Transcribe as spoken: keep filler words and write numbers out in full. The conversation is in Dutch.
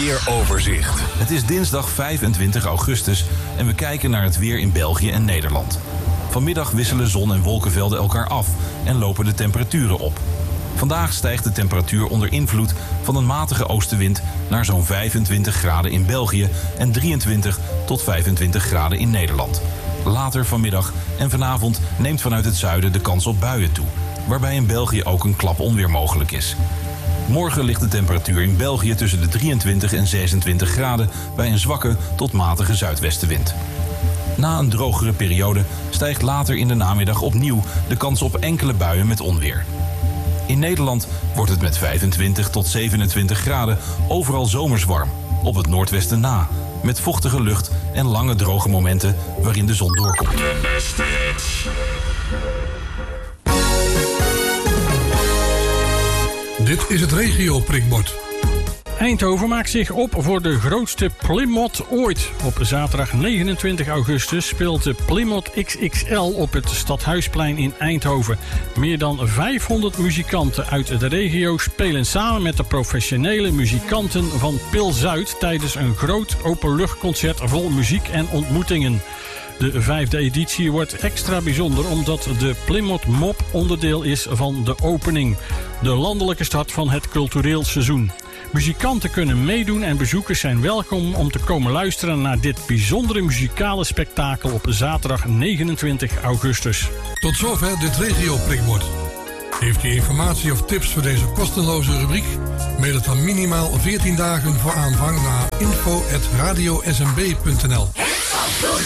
weeroverzicht. Het is dinsdag vijfentwintig augustus en we kijken naar het weer in België en Nederland. Vanmiddag wisselen zon- en wolkenvelden elkaar af en lopen de temperaturen op. Vandaag stijgt de temperatuur onder invloed van een matige oostenwind naar zo'n vijfentwintig graden in België en drieëntwintig tot vijfentwintig graden in Nederland. Later vanmiddag en vanavond neemt vanuit het zuiden de kans op buien toe, waarbij in België ook een klap onweer mogelijk is. Morgen ligt de temperatuur in België tussen de drieëntwintig en zesentwintig graden bij een zwakke tot matige zuidwestenwind. Na een drogere periode stijgt later in de namiddag opnieuw de kans op enkele buien met onweer. In Nederland wordt het met vijfentwintig tot zevenentwintig graden overal zomers warm, op het noordwesten na, met vochtige lucht en lange droge momenten waarin de zon doorkomt. De beste hits. Dit is het regio-prikbord. Eindhoven maakt zich op voor de grootste Plymouth ooit. Op zaterdag negenentwintig augustus speelt de Plymouth X X L op het Stadhuisplein in Eindhoven. Meer dan vijfhonderd muzikanten uit de regio spelen samen met de professionele muzikanten van Pil-Zuid tijdens een groot openluchtconcert vol muziek en ontmoetingen. De vijfde editie wordt extra bijzonder omdat de Plymouth Mop onderdeel is van de opening. De landelijke start van het cultureel seizoen. Muzikanten kunnen meedoen en bezoekers zijn welkom om te komen luisteren naar dit bijzondere muzikale spektakel op zaterdag negenentwintig augustus. Tot zover dit regio-prikbord. Heeft u informatie of tips voor deze kostenloze rubriek? Mail het dan minimaal veertien dagen voor aanvang naar info at radio s m b punt n l.